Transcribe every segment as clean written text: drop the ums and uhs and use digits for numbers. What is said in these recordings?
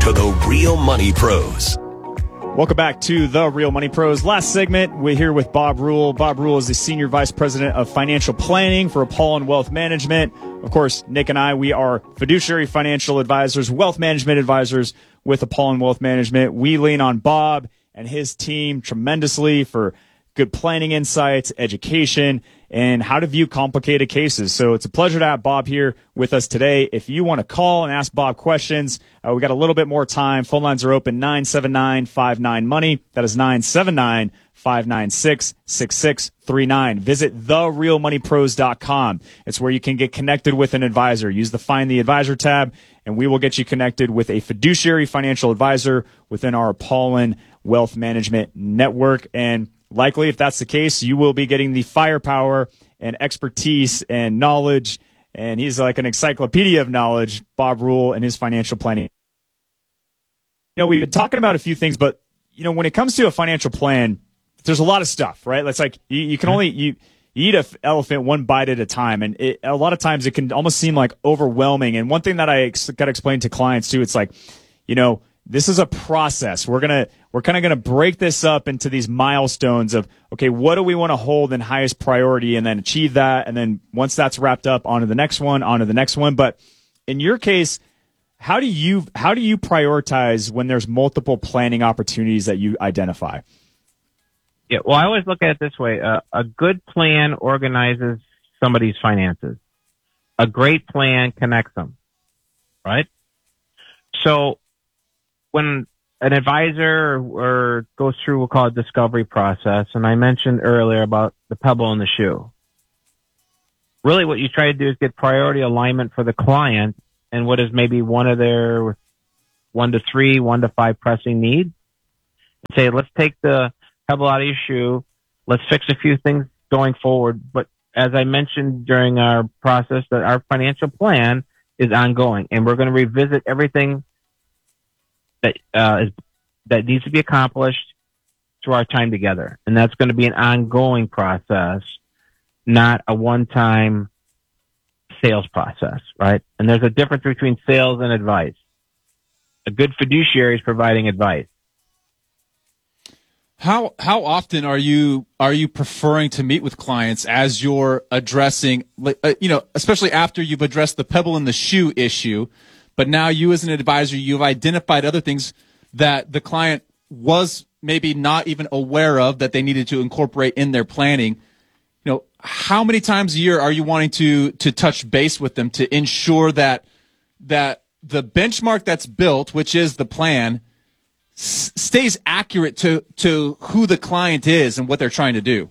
to the Real Money Pros. Welcome back to the Real Money Pros. Last segment, we're here with Bob Rule. Bob Rule is the Senior Vice President of Financial Planning for Apollon Wealth Management. Of course, Nick and I, we are fiduciary financial advisors, wealth management advisors with Apollon Wealth Management. We lean on Bob and his team tremendously for good planning insights, education, and how to view complicated cases. So it's a pleasure to have Bob here with us today. If you want to call and ask Bob questions, we got a little bit more time. Phone lines are open, 979-59-MONEY. That is 979-596-6639. Visit therealmoneypros.com. It's where you can get connected with an advisor. Use the Find the Advisor tab, and we will get you connected with a fiduciary financial advisor within our Apollon Wealth Management Network. And likely, if that's the case, you will be getting the firepower and expertise and knowledge, and he's like an encyclopedia of knowledge, Bob Rule, and his financial planning. You know, we've been talking about a few things, but, you know, when it comes to a financial plan, there's a lot of stuff, right? It's like you can only you eat an elephant one bite at a time, and a lot of times it can almost seem like overwhelming. And one thing that I got to explain to clients, too, it's like, you know, this is a process. We're kind of gonna break this up into these milestones of, okay, what do we want to hold in highest priority, and then achieve that, and then once that's wrapped up, onto the next one. But in your case, how do you prioritize when there's multiple planning opportunities that you identify? Yeah, well, I always look at it this way: a good plan organizes somebody's finances. A great plan connects them, right? So when an advisor or goes through, we'll call it discovery process, and I mentioned earlier about the pebble in the shoe. Really what you try to do is get priority alignment for the client and what is maybe one of their 1 to 3, 1 to 5 pressing needs. And say, let's take the pebble out of your shoe. Let's fix a few things going forward. But as I mentioned during our process, that our financial plan is ongoing, and we're going to revisit everything that needs to be accomplished through our time together. And that's going to be an ongoing process, not a one-time sales process, right? And there's a difference between sales and advice. A good fiduciary is providing advice. How often are you preferring to meet with clients as you're addressing, especially after you've addressed the pebble in the shoe issue, but now you as an advisor, you've identified other things that the client was maybe not even aware of that they needed to incorporate in their planning. You know, how many times a year are you wanting to touch base with them to ensure that the benchmark that's built, which is the plan, stays accurate to who the client is and what they're trying to do?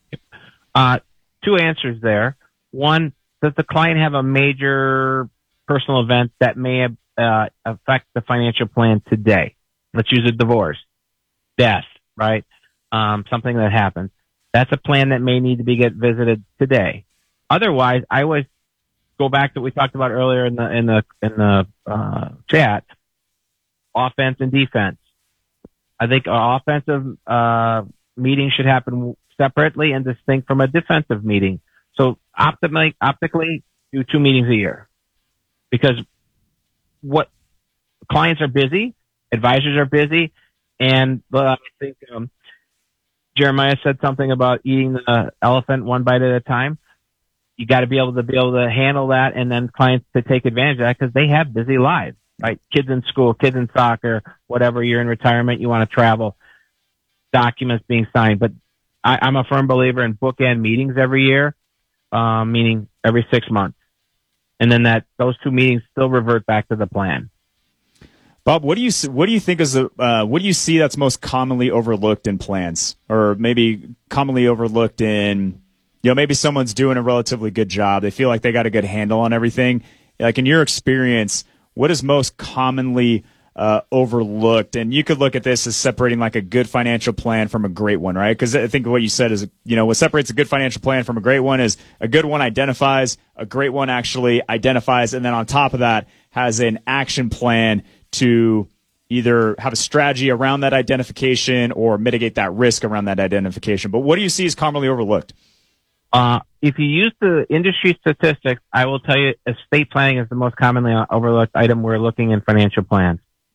Two answers there. One, does the client have a major personal event that may affect the financial plan today? Let's use a divorce, death, right? Something that happens. That's a plan that may need to get visited today. Otherwise, I always go back to what we talked about earlier in the chat: offense and defense. I think an offensive meeting should happen separately and distinct from a defensive meeting. So optically, do 2 meetings a year. Because what clients are busy, advisors are busy, and I think Jeremiah said something about eating the elephant one bite at a time. You got to be able to handle that, and then clients to take advantage of that because they have busy lives, right? Kids in school, kids in soccer, whatever. You're in retirement, you want to travel, documents being signed. But I'm a firm believer in bookend meetings every year, meaning every 6 months. And then those 2 meetings still revert back to the plan. Bob, what do you think is what do you see that's most commonly overlooked in plans, or maybe commonly overlooked in, maybe someone's doing a relatively good job, they feel like they got a good handle on everything. Like in your experience, what is most commonly overlooked? And you could look at this as separating like a good financial plan from a great one, right? Because I think what you said is, what separates a good financial plan from a great one is a good one identifies, a great one actually identifies, and then on top of that has an action plan to either have a strategy around that identification or mitigate that risk around that identification. But what do you see as commonly overlooked? If you use the industry statistics, I will tell you estate planning is the most commonly overlooked item we're looking in financial plans.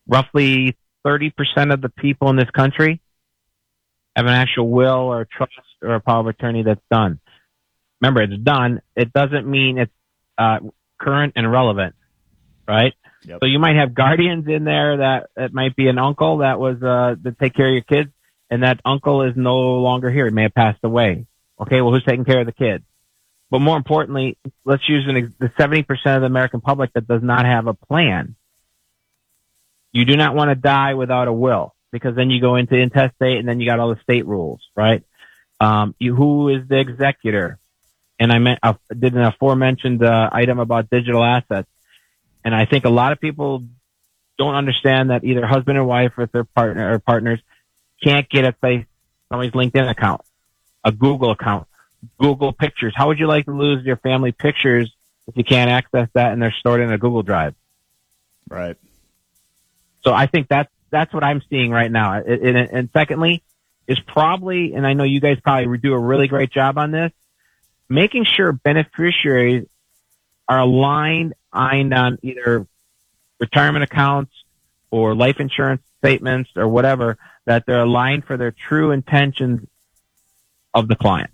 roughly 30% of the people in this country have an actual will or trust or a power of attorney that's done. Remember, it's done. It doesn't mean it's current and relevant, right? Yep. So you might have guardians in there that it might be an uncle that was to take care of your kids, and that uncle is no longer here. He may have passed away. Okay, well, who's taking care of the kids? But more importantly, let's use the 70% of the American public that does not have a plan. You do not want to die without a will, because then you go into intestate and then you got all the state rules, right? Who is the executor? And I did an aforementioned item about digital assets. And I think a lot of people don't understand that either husband or wife or their partner or partners can't get somebody's LinkedIn account, a Google account, Google Pictures. How would you like to lose your family pictures if you can't access that and they're stored in a Google Drive? Right. So I think that's what I'm seeing right now. And secondly, is probably, and I know you guys probably do a really great job on this, making sure beneficiaries are aligned on either retirement accounts or life insurance statements or whatever, that they're aligned for their true intentions of the client.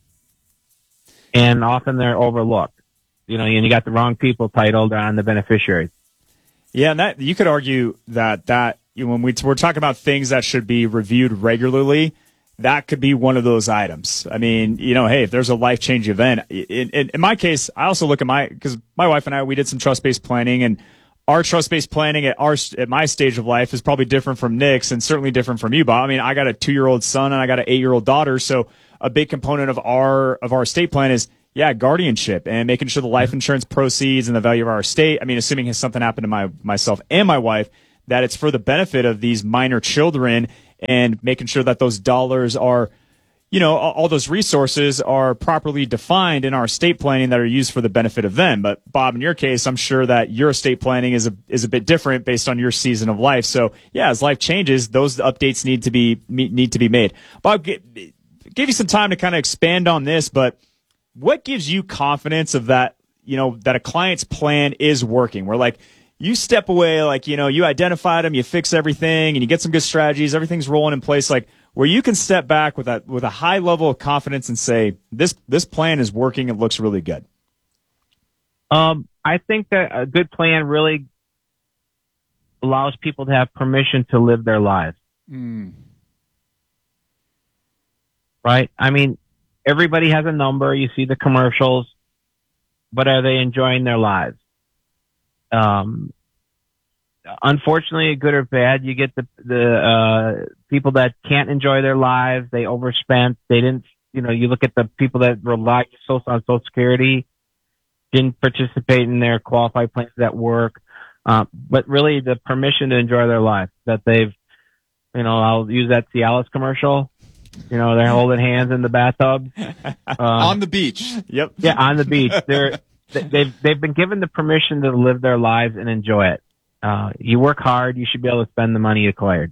And often they're overlooked, and you got the wrong people titled on the beneficiaries. Yeah, and that you could argue that when we're talking about things that should be reviewed regularly, that could be one of those items. I mean, hey, if there's a life-changing event, in my case, I also look at because my wife and I, we did some trust-based planning, and our trust-based planning at my stage of life is probably different from Nick's and certainly different from you, Bob. I mean, I got a 2-year-old son and I got an 8-year-old daughter, so a big component of our estate plan is guardianship and making sure the life insurance proceeds and the value of our estate. I mean, assuming something happened to myself and my wife, that it's for the benefit of these minor children, and making sure that those dollars are, all those resources are properly defined in our estate planning that are used for the benefit of them. But Bob, in your case, I'm sure that your estate planning is a bit different based on your season of life. So yeah, as life changes, those updates need to be made. Bob, give you some time to kind of expand on this, but what gives you confidence of that, that a client's plan is working? Where you step away, you identified them, you fix everything, and you get some good strategies, everything's rolling in place, where you can step back with a high level of confidence and say, this plan is working, it looks really good. I think that a good plan really allows people to have permission to live their lives. Right? I mean, everybody has a number, you see the commercials, but are they enjoying their lives? Unfortunately, good or bad, you get the people that can't enjoy their lives. They overspent. They didn't, you look at the people that rely on Social Security, didn't participate in their qualified plans at work. But really the permission to enjoy their life that they've, I'll use that Cialis commercial. They're holding hands in the bathtub. On the beach. Yep. Yeah, on the beach. They've been given the permission to live their lives and enjoy it. You work hard, you should be able to spend the money you acquired.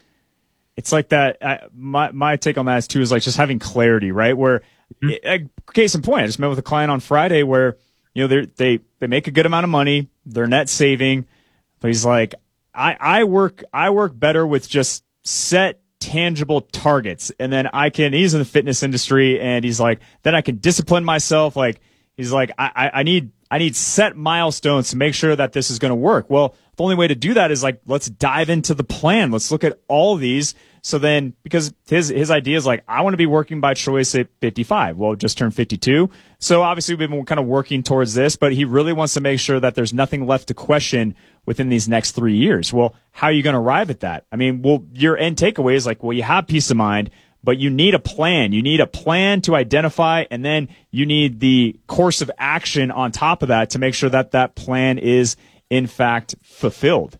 It's like that. My take on that is too, is just having clarity, right? Where, case in point, I just met with a client on Friday where, they make a good amount of money, they're net saving, but he's like, I work better with just set tangible targets, and then he's in the fitness industry, and he's like, then I can discipline myself. He's like, I need set milestones to make sure that this is going to work. Well, the only way to do that is let's dive into the plan. Let's look at all of these. So then, because his idea is I want to be working by choice at 55. Well, just turned 52. So obviously we've been kind of working towards this, but he really wants to make sure that there's nothing left to question within these next 3 years. Well, how are you going to arrive at that? I mean, your end takeaway is you have peace of mind, but you need a plan. You need a plan to identify, and then you need the course of action on top of that to make sure that that plan is, in fact, fulfilled.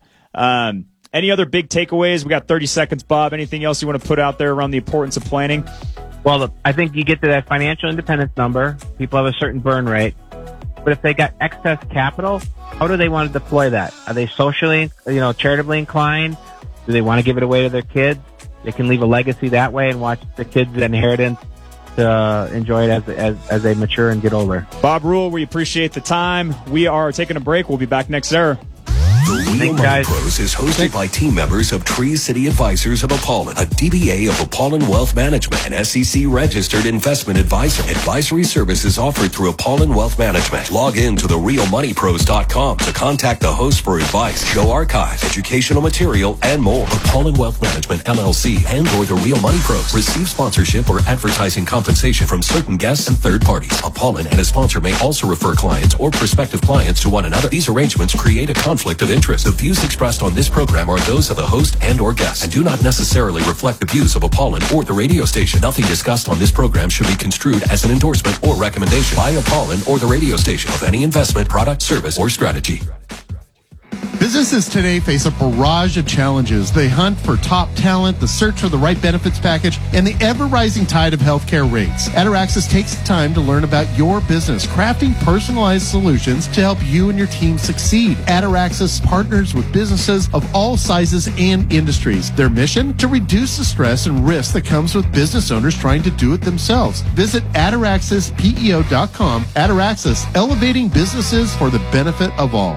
Any other big takeaways? We got 30 seconds, Bob. Anything else you want to put out there around the importance of planning? Well, I think you get to that financial independence number. People have a certain burn rate. But if they got excess capital, how do they want to deploy that? Are they socially, charitably inclined? Do they want to give it away to their kids? They can leave a legacy that way and watch the kids' inheritance to enjoy it as they mature and get older. Bob Rule, we appreciate the time. We are taking a break. We'll be back next hour. The Real Thanks, Money guys. Pros is hosted by team members of Tree City Advisors of Apollon, a DBA of Apollon Wealth Management, an SEC-registered investment advisor. Advisory services offered through Apollon Wealth Management. Log in to therealmoneypros.com to contact the host for advice, show archives, educational material, and more. Apollon Wealth Management, LLC, and or The Real Money Pros receive sponsorship or advertising compensation from certain guests and third parties. Apollon and a sponsor may also refer clients or prospective clients to one another. These arrangements create a conflict of interest. The views expressed on this program are those of the host and or guests and do not necessarily reflect the views of Apollon or the radio station. Nothing discussed on this program should be construed as an endorsement or recommendation by Apollon or the radio station of any investment, product, service, or strategy. Businesses today face a barrage of challenges. They hunt for top talent, the search for the right benefits package, and the ever-rising tide of healthcare rates. Ataraxis takes the time to learn about your business, crafting personalized solutions to help you and your team succeed. Ataraxis partners with businesses of all sizes and industries. Their mission? To reduce the stress and risk that comes with business owners trying to do it themselves. Visit ataraxispeo.com. Ataraxis, elevating businesses for the benefit of all.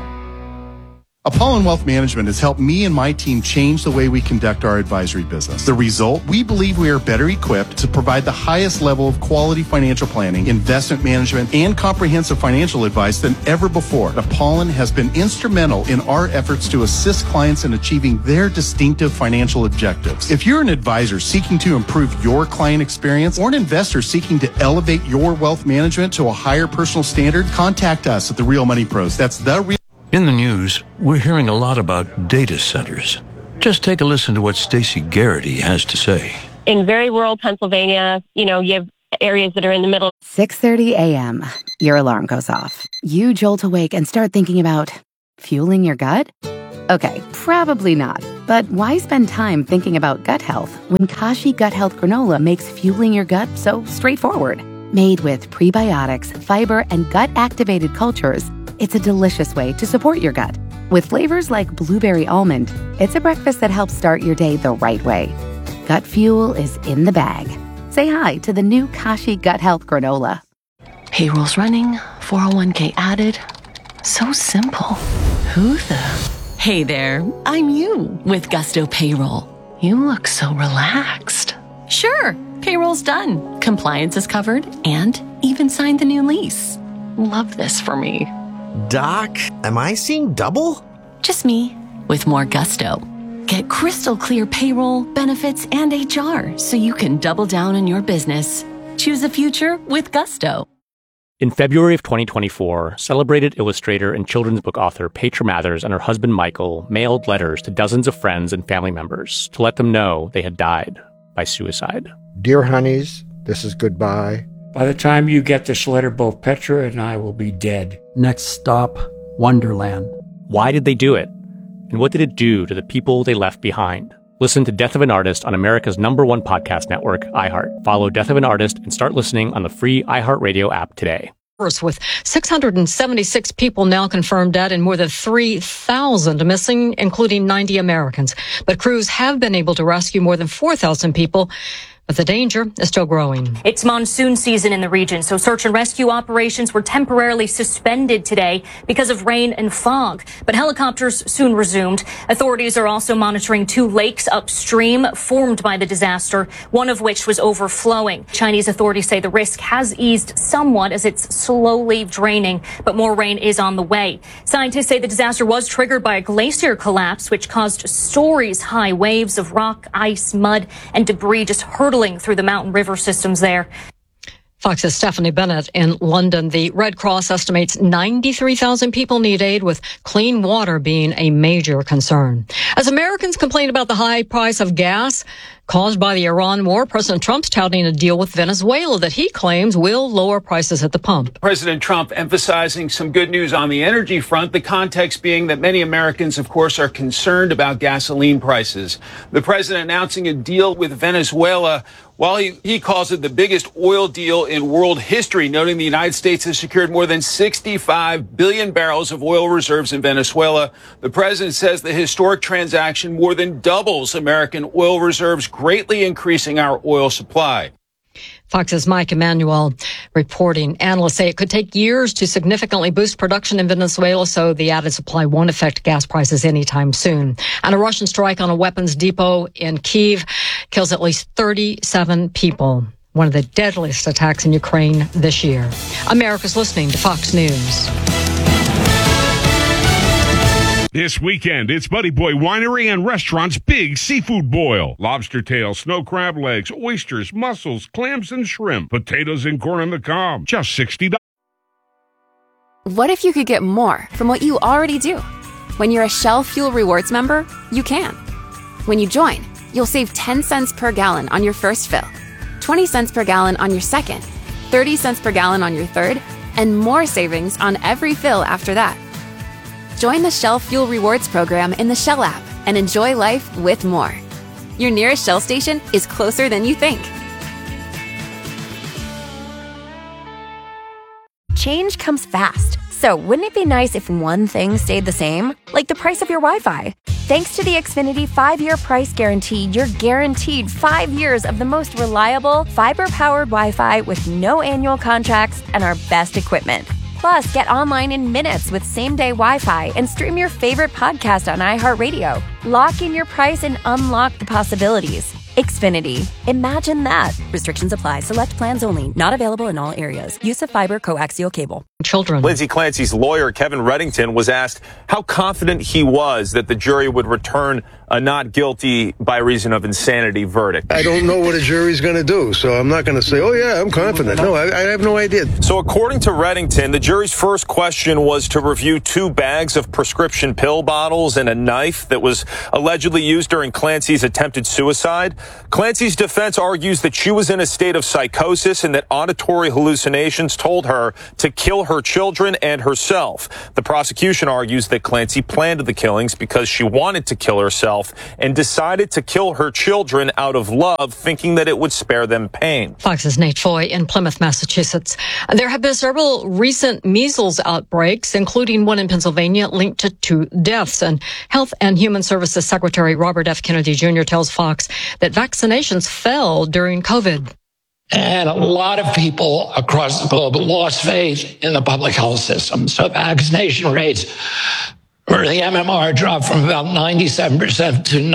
Apollon Wealth Management has helped me and my team change the way we conduct our advisory business. The result? We believe we are better equipped to provide the highest level of quality financial planning, investment management, and comprehensive financial advice than ever before. Apollon has been instrumental in our efforts to assist clients in achieving their distinctive financial objectives. If you're an advisor seeking to improve your client experience or an investor seeking to elevate your wealth management to a higher personal standard, contact us at The Real Money Pros. That's The Real. In the news, we're hearing a lot about data centers. Just take a listen to what Stacey Garrity has to say. In very rural Pennsylvania, you have areas that are in the middle. 6:30 a.m. Your alarm goes off. You jolt awake and start thinking about fueling your gut? Okay, probably not. But why spend time thinking about gut health when Kashi Gut Health Granola makes fueling your gut so straightforward? Made with prebiotics, fiber, and gut-activated cultures, it's a delicious way to support your gut. With flavors like blueberry almond, it's a breakfast that helps start your day the right way. Gut fuel is in the bag. Say hi to the new Kashi Gut Health Granola. Payroll's running, 401k added. So simple. Who the? Hey there, I'm you with Gusto Payroll. You look so relaxed. Sure, payroll's done. Compliance is covered and even signed the new lease. Love this for me. Doc, am I seeing double? Just me, with more gusto. Get crystal clear payroll, benefits, and HR so you can double down on your business. Choose a future with gusto. In February of 2024, celebrated illustrator and children's book author Petra Mathers and her husband Michael mailed letters to dozens of friends and family members to let them know they had died by suicide. Dear honeys, this is goodbye. By the time you get this letter, both Petra and I will be dead. Next stop, Wonderland. Why did they do it? And what did it do to the people they left behind? Listen to Death of an Artist on America's #1 podcast network, iHeart. Follow Death of an Artist and start listening on the free iHeartRadio app today. With 676 people now confirmed dead and more than 3,000 missing, including 90 Americans. But crews have been able to rescue more than 4,000 people. But the danger is still growing. It's monsoon season in the region, so search and rescue operations were temporarily suspended today because of rain and fog. But helicopters soon resumed. Authorities are also monitoring 2 lakes upstream formed by the disaster, one of which was overflowing. Chinese authorities say the risk has eased somewhat as it's slowly draining, but more rain is on the way. Scientists say the disaster was triggered by a glacier collapse, which caused stories-high waves of rock, ice, mud, and debris just hurtling through the mountain river systems there. Fox's Stephanie Bennett in London. The Red Cross estimates 93,000 people need aid, with clean water being a major concern. As Americans complain about the high price of gas caused by the Iran war, President Trump's touting a deal with Venezuela that he claims will lower prices at the pump. President Trump emphasizing some good news on the energy front, the context being that many Americans, of course, are concerned about gasoline prices. The president announcing a deal with Venezuela while he calls it the biggest oil deal in world history, noting the United States has secured more than 65 billion barrels of oil reserves in Venezuela. The president says the historic transaction more than doubles American oil reserves, greatly increasing our oil supply. Fox's Mike Emanuel reporting. Analysts say it could take years to significantly boost production in Venezuela, so the added supply won't affect gas prices anytime soon. And a Russian strike on a weapons depot in Kyiv kills at least 37 people. One of the deadliest attacks in Ukraine this year. America's listening to Fox News. This weekend, it's Buddy Boy Winery and Restaurant's Big Seafood Boil. Lobster tail, snow crab legs, oysters, mussels, clams, and shrimp. Potatoes and corn on the cob. Just $60. What if you could get more from what you already do? When you're a Shell Fuel Rewards member, you can. When you join, you'll save 10 cents per gallon on your first fill, 20 cents per gallon on your second, 30 cents per gallon on your third, and more savings on every fill after that. Join the Shell Fuel Rewards program in the Shell app and enjoy life with more. Your nearest Shell station is closer than you think. Change comes fast, so wouldn't it be nice if one thing stayed the same? Like the price of your Wi-Fi. Thanks to the Xfinity 5-year price guarantee, you're guaranteed 5 years of the most reliable, fiber-powered Wi-Fi with no annual contracts and our best equipment. Plus, get online in minutes with same-day Wi-Fi and stream your favorite podcast on iHeartRadio. Lock in your price and unlock the possibilities. Xfinity. Imagine that. Restrictions apply. Select plans only. Not available in all areas. Use of fiber coaxial cable. Children. Lindsay Clancy's lawyer, Kevin Reddington, was asked how confident he was that the jury would return a not guilty by reason of insanity verdict. I don't know what a jury's going to do, so I'm not going to say, oh, yeah, I'm confident. No, I have no idea. So according to Reddington, the jury's first question was to review 2 bags of prescription pill bottles and a knife that was allegedly used during Clancy's attempted suicide. Clancy's defense argues that she was in a state of psychosis and that auditory hallucinations told her to kill her children and herself. The prosecution argues that Clancy planned the killings because she wanted to kill herself and decided to kill her children out of love, thinking that it would spare them pain. Fox's Nate Foy in Plymouth, Massachusetts. There have been several recent measles outbreaks, including one in Pennsylvania linked to 2 deaths. And Health and Human Services Secretary Robert F. Kennedy Jr. tells Fox that vaccinations fell during COVID. And a lot of people across the globe lost faith in the public health system. So vaccination rates for the MMR dropped from about 97% to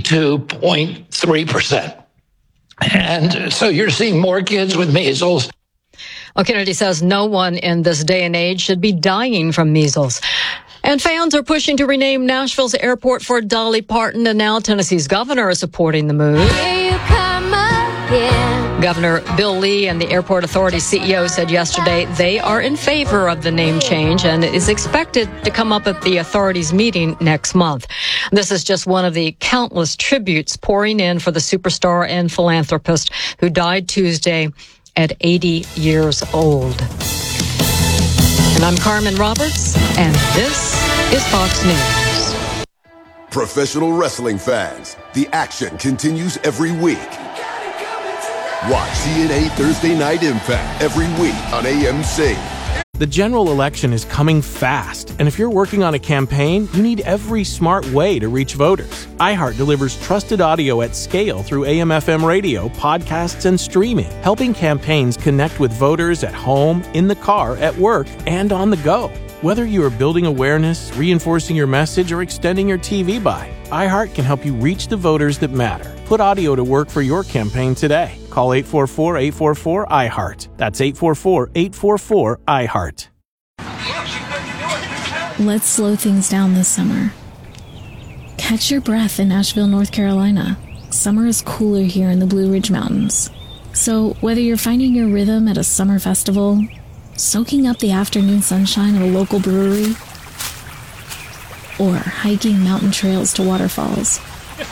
92.3%. And so you're seeing more kids with measles. Well, Kennedy says no one in this day and age should be dying from measles. And fans are pushing to rename Nashville's airport for Dolly Parton, and now Tennessee's governor is supporting the move. Here you come again. Governor Bill Lee and the airport authority's CEO said yesterday they are in favor of the name change and is expected to come up at the authority's meeting next month. This is just one of the countless tributes pouring in for the superstar and philanthropist who died Tuesday at 80 years old. And I'm Carmen Roberts, and this is Fox News. Professional wrestling fans, the action continues every week. Watch TNA Thursday Night Impact every week on AMC. The general election is coming fast, and if you're working on a campaign, you need every smart way to reach voters. iHeart delivers trusted audio at scale through AM/FM radio, podcasts, and streaming, helping campaigns connect with voters at home, in the car, at work, and on the go. Whether you are building awareness, reinforcing your message, or extending your TV buy, iHeart can help you reach the voters that matter. Put audio to work for your campaign today. Call 844-844-iHeart. That's 844-844-iHeart. Let's slow things down this summer. Catch your breath in Asheville, North Carolina. Summer is cooler here in the Blue Ridge Mountains. So whether you're finding your rhythm at a summer festival, soaking up the afternoon sunshine of a local brewery, or hiking mountain trails to waterfalls,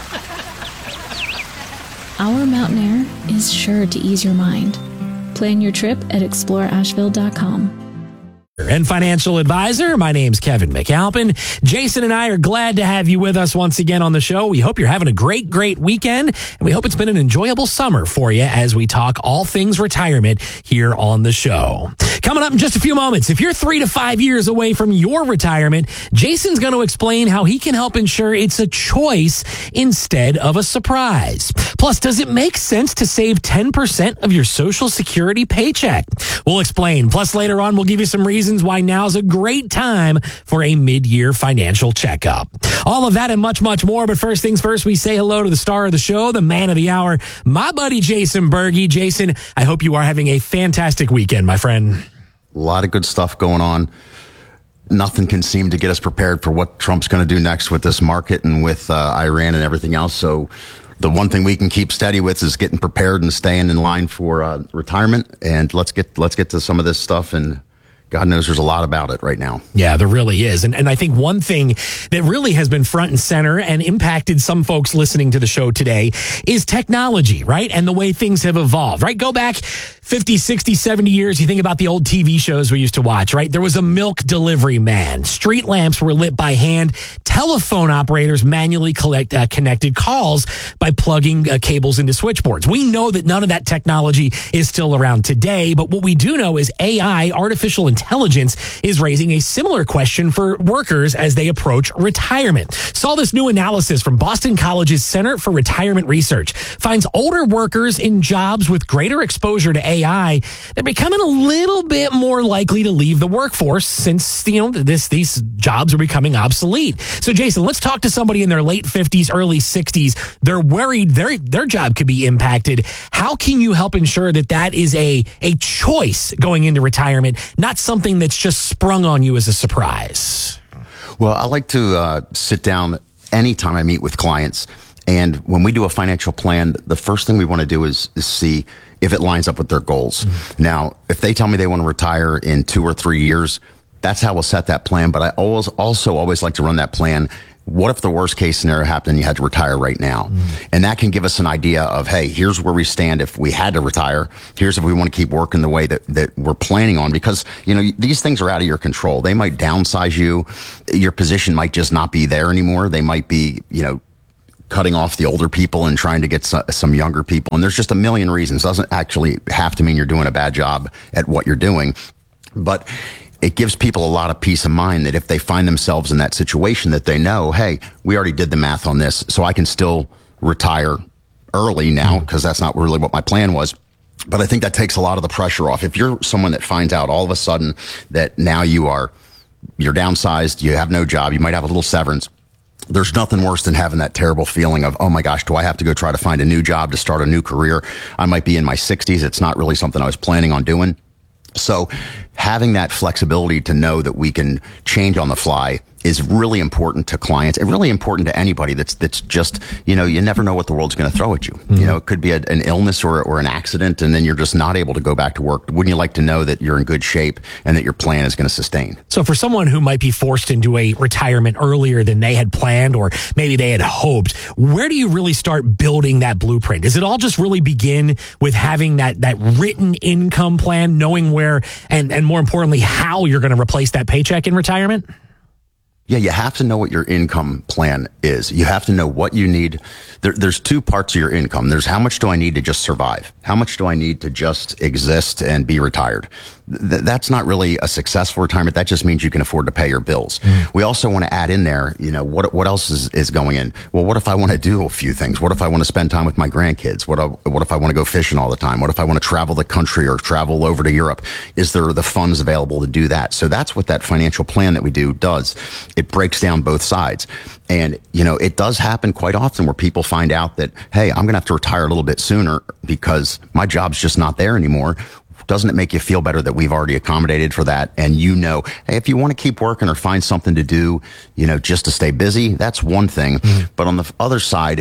our mountain air is sure to ease your mind. Plan your trip at exploreasheville.com. And financial advisor, my name's Kevin McAlpin. Jason and I are glad to have you with us once again on the show. We hope you're having a great weekend, and we hope it's been an enjoyable summer for you as we talk all things retirement here on the show. Coming up in just a few moments, if you're 3 to 5 years away from your retirement, Jason's going to explain how he can help ensure it's a choice instead of a surprise. Plus, does it make sense to save 10% of your Social Security paycheck? We'll explain. Plus, later on, we'll give you some reasons why now's a great time for a mid-year financial checkup. All of that and much, much more. But first things first, we say hello to the star of the show, the man of the hour, my buddy Jason Berge. Jason, I hope you are having a fantastic weekend, my friend. A lot of good stuff going on. Nothing can seem to get us prepared for what Trump's going to do next with this market and with Iran and everything else. So the one thing we can keep steady with is getting prepared and staying in line for retirement. And let's get to some of this stuff, and God knows there's a lot about it right now. Yeah, there really is. And I think one thing that really has been front and center and impacted some folks listening to the show today is technology, right? And the way things have evolved, right? Go back 50, 60, 70 years. You think about the old TV shows we used to watch, right? There was a milk delivery man. Street lamps were lit by hand. Telephone operators manually connected calls by plugging cables into switchboards. We know that none of that technology is still around today, but what we do know is AI, artificial intelligence, is raising a similar question for workers as they approach retirement. Saw this new analysis from Boston College's Center for Retirement Research. Finds older workers in jobs with greater exposure to AI, they're becoming a little bit more likely to leave the workforce since, these jobs are becoming obsolete. So Jason, let's talk to somebody in their late 50s, early 60s. They're worried their job could be impacted. How can you help ensure that is a choice going into retirement, not something that's just sprung on you as a surprise? Well, I like to sit down anytime I meet with clients, and when we do a financial plan, the first thing we want to do is see if it lines up with their goals. Mm-hmm. Now, if they tell me they want to retire in 2 or 3 years, that's how we'll set that plan. But I always like to run that plan. What if the worst case scenario happened and you had to retire right now? Mm-hmm. And that can give us an idea of, hey, here's where we stand if we had to retire. Here's if we want to keep working the way that we're planning on, because, these things are out of your control. They might downsize you. Your position might just not be there anymore. They might be, cutting off the older people and trying to get some younger people. And there's just a million reasons. It doesn't actually have to mean you're doing a bad job at what you're doing. But it gives people a lot of peace of mind that if they find themselves in that situation, that they know, hey, we already did the math on this, so I can still retire early now, because that's not really what my plan was. But I think that takes a lot of the pressure off. If you're someone that finds out all of a sudden that now you're downsized, you have no job, you might have a little severance, there's nothing worse than having that terrible feeling of, oh my gosh, do I have to go try to find a new job to start a new career? I might be in my 60s. It's not really something I was planning on doing. So having that flexibility to know that we can change on the fly is really important to clients and really important to anybody that's just, you never know what the world's going to throw at you. Mm-hmm. It could be an illness or an accident, and then you're just not able to go back to work. Wouldn't you like to know that you're in good shape and that your plan is going to sustain? So for someone who might be forced into a retirement earlier than they had planned, or maybe they had hoped, where do you really start building that blueprint? Does it all just really begin with having that written income plan, knowing where and more importantly, how you're going to replace that paycheck in retirement? Yeah, you have to know what your income plan is. You have to know what you need. There's 2 parts of your income. There's how much do I need to just survive? How much do I need to just exist and be retired? That's not really a successful retirement. That just means you can afford to pay your bills. Mm. We also want to add in there, what else is going in? Well, what if I want to do a few things? What if I want to spend time with my grandkids? What if I want to go fishing all the time? What if I want to travel the country or travel over to Europe? Is there the funds available to do that? So that's what that financial plan that we do does. It breaks down both sides. And, it does happen quite often where people find out that, hey, I'm going to have to retire a little bit sooner because my job's just not there anymore. Doesn't it make you feel better that we've already accommodated for that? And hey, if you want to keep working or find something to do, just to stay busy, that's one thing. Mm-hmm. But on the other side,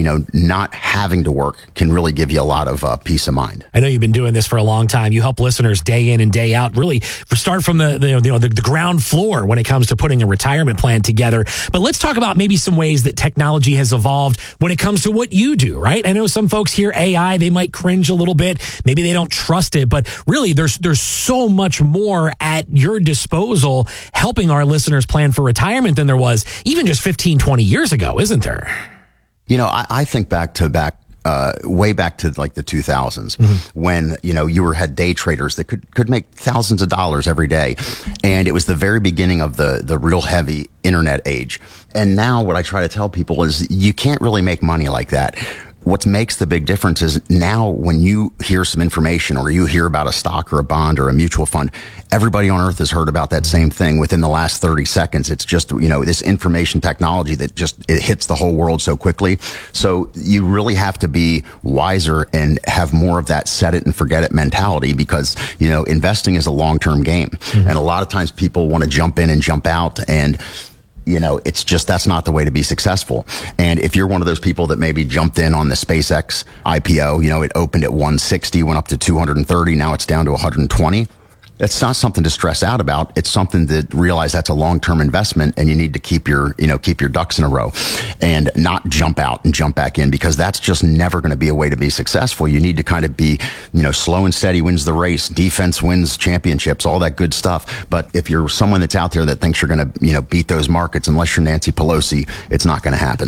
not having to work can really give you a lot of peace of mind. I know you've been doing this for a long time. You help listeners day in and day out, really start from the ground floor when it comes to putting a retirement plan together. But let's talk about maybe some ways that technology has evolved when it comes to what you do, right? I know some folks hear AI, they might cringe a little bit. Maybe they don't trust it, but really there's so much more at your disposal helping our listeners plan for retirement than there was even just 15, 20 years ago, isn't there? I think back way back to like the 2000s when, you had day traders that could make thousands of dollars every day. And it was the very beginning of the real heavy internet age. And now what I try to tell people is you can't really make money like that. What makes the big difference is now when you hear some information or you hear about a stock or a bond or a mutual fund, everybody on earth has heard about that same thing within the last 30 seconds. It's just, this information technology that it hits the whole world so quickly. So you really have to be wiser and have more of that set it and forget it mentality because, investing is a long-term game. And a lot of times people want to jump in and jump out and it's just, that's not the way to be successful. And if you're one of those people that maybe jumped in on the SpaceX IPO, it opened at 160, went up to 230, now it's down to 120. That's not something to stress out about. It's something to realize that's a long-term investment and you need to keep your ducks in a row and not jump out and jump back in because that's just never going to be a way to be successful. You need to kind of be, slow and steady wins the race. Defense wins championships, all that good stuff. But if you're someone that's out there that thinks you're going to, beat those markets, unless you're Nancy Pelosi, it's not going to happen.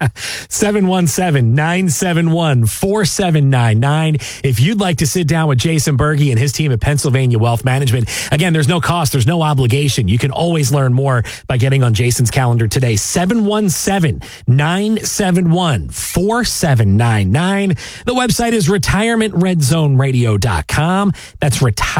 717-971-4799. If you'd like to sit down with Jason Berge and his team at Pennsylvania Wealth Management, again, there's no cost, there's no obligation. You can always learn more by getting on Jason's calendar today. 717-971-4799. The website is retirementredzoneradio.com. That's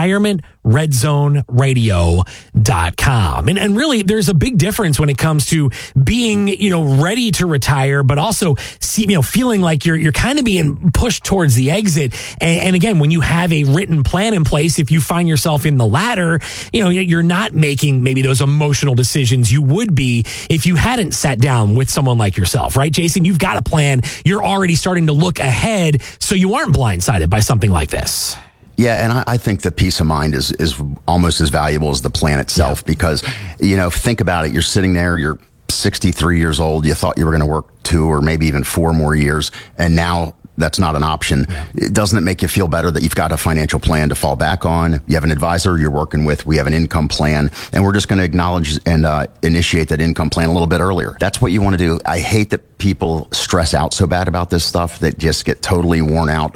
retirementredzoneradio.com. And really, there's a big difference when it comes to being, ready to retire, but also, feeling like you're kind of being pushed towards the exit. And again, when you have a written plan in place, if you find yourself in the latter, you're not making maybe those emotional decisions you would be if you hadn't sat down with someone like yourself, right, Jason? You've got a plan. You're already starting to look ahead, so you aren't blindsided by something like this. Yeah, and I think that peace of mind is almost as valuable as the plan itself because, think about it. You're sitting there, you're 63 years old. You thought you were going to work 2 or maybe even 4 more years, and now that's not an option. Doesn't it make you feel better that you've got a financial plan to fall back on? You have an advisor you're working with. We have an income plan, and we're just going to acknowledge and initiate that income plan a little bit earlier. That's what you want to do. I hate that people stress out so bad about this stuff that just get totally worn out